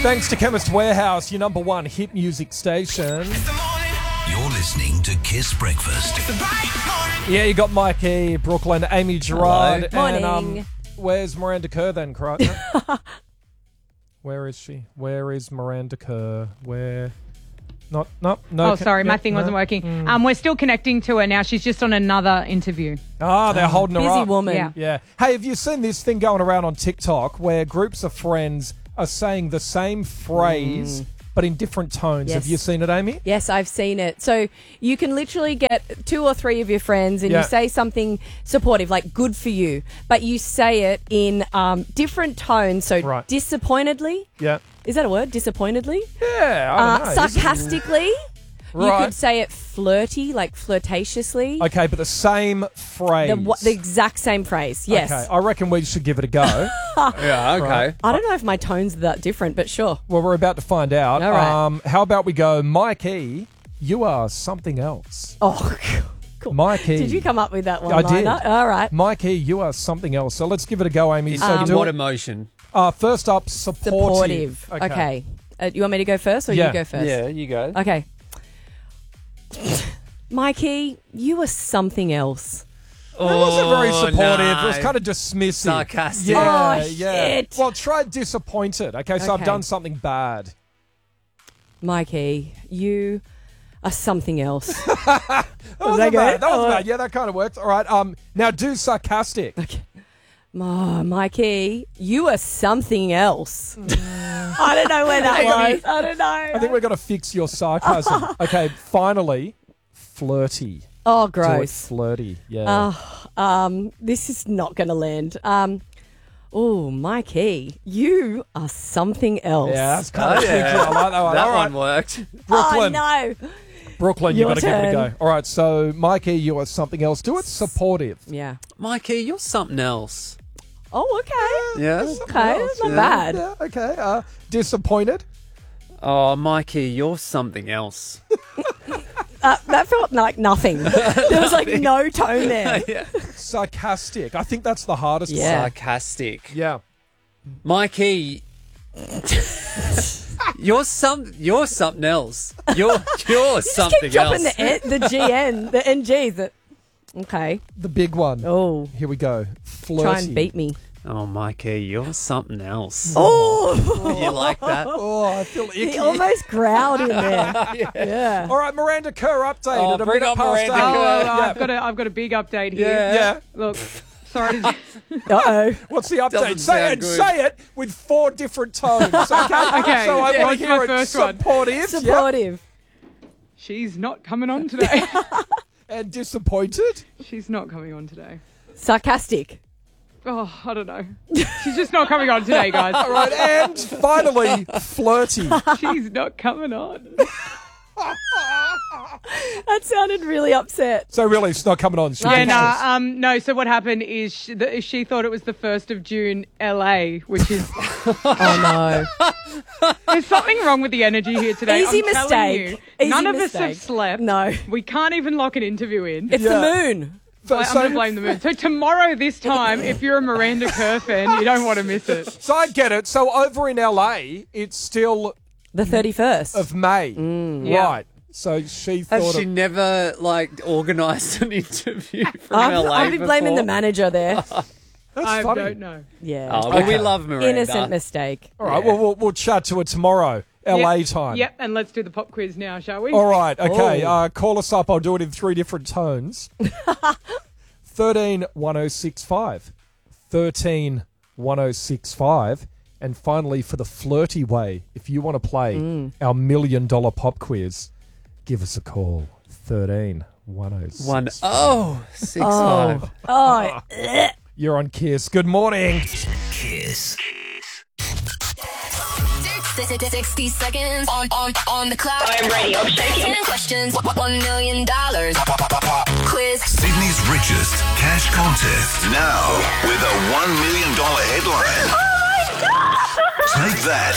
Thanks to Chemist Warehouse, your number one hit music station. You're listening to Kiss Breakfast. Yeah, you got Mikey, Brooklyn, Amy Gerard. Morning. And, where's Miranda Kerr then? Where is she? Where is Miranda Kerr? Where? No. Oh, sorry, my thing wasn't working. We're still connecting to her now. She's just on another interview. Ah, they're holding her Busy up. woman. Yeah. Hey, have you seen this thing going around on TikTok where groups of friends are saying the same phrase but in different tones? Yes. Have you seen it, Amy? Yes, I've seen it. So you can literally get 2 or 3 of your friends and Yeah. you say something supportive, like good for you, but you say it in different tones. So Right. disappointedly. Yeah. Is that a word? Disappointedly? Yeah, I don't know. Sarcastically. You Right. could say it flirty, like flirtatiously. Okay, but the same phrase. The exact same phrase. Yes. Okay, I reckon we should give it a go. Yeah, okay. Right. I don't know if my tone's that different, but sure. Well, we're about to find out. All right. How about we go, Mikey, you are something else. Oh, cool. Mikey. Did you come up with that one? I did. All right. Mikey, you are something else. So let's give it a go, Amy. So In do what it. emotion? First up, supportive. Okay. You want me to go first or Yeah. you go first? Yeah, you go. Okay. Mikey, you are something else. It wasn't very supportive. no. It was kind of dismissive. Sarcastic. Yeah, Oh, yeah. shit. Well, try disappointed. Okay, so I've Okay. done something bad. Mikey, you are something else. That wasn't that bad. good? That was Oh. bad. Yeah, that kind of worked. All right. Now do sarcastic. Oh, Mikey, you are something else. I don't know where that was. I don't know. I think we're going to fix your sarcasm. Okay, finally, flirty. Oh, Do it gross. flirty. Yeah. This is not going to land. Oh, Mikey, you are something else. Yeah, that's kind of tricky. I like that one. That All right, one worked. Brooklyn. Oh, no. Brooklyn, you've Your got to give it a turn. go. All right, so Mikey, you are something else. Do it supportive. Yeah. Mikey, you're something else. Oh, okay. Yeah? Okay, that's not bad. Yeah, okay. Disappointed. Oh, Mikey, you're something else. That felt like nothing. There was like no tone there. Yeah. Sarcastic. I think that's the hardest Yeah. one. Sarcastic. Yeah. Mikey, you're something else. You're Just something keep dropping else. the GN, the NG. Okay. The big one. Oh, Here we go. Flirty. try and beat me. Oh, Mikey, you're something else. Oh, You like that? Oh, I feel icky. he almost growled in there. Yeah. All right, Miranda Kerr updated. Oh, at a bring minute on past Miranda 8. Kerr. I've got a big update here. Yeah. Look, sorry. Uh-oh. What's the update? Doesn't Say sound it. good. Say it with 4 different tones. Okay. Okay, So I yeah, want to here's my hear it first one. supportive. Yep. Supportive. She's not coming on today. And disappointed. She's not coming on today. Sarcastic. Oh, I don't know. She's just not coming on today, guys. All right, and finally, flirty. She's not coming on. That sounded really upset. So really, it's not coming on. She Yeah, thinks it's- no. So what happened is she thought it was the 1st of June, LA, which is Oh, no. there's something wrong with the energy here today. Easy I'm telling mistake. you, Easy none of us mistake. have slept. No. We can't even lock an interview in. It's Yeah. the moon. I'm going to blame the moon. So tomorrow this time, if you're a Miranda Kerr fan, you don't want to miss it. So I get it. So over in LA, it's still The 31st. of May, Yeah. right? So she Has thought. she never, organised an interview from LA I've been blaming the before? manager there. That's I funny. don't know. Yeah. Oh, well, we Okay. love Miranda. Innocent mistake. All right. Well, we'll chat to her tomorrow, LA Yep. time. Yep, and let's do the pop quiz now, shall we? All right. Okay. Oh. Call us up. I'll do it in 3 different tones. 131065. 131065. And finally, for the flirty way, if you want to play our $1 million pop quiz, give us a call. 131065. 1065. Oh, You're on Kiss. Good morning. Kiss. 60 seconds on the clock. I'm ready. I'm shaking. 10 questions, $1 million. Quiz. Sydney's richest cash contest. Now with a $1 million headline. Oh my God! Take that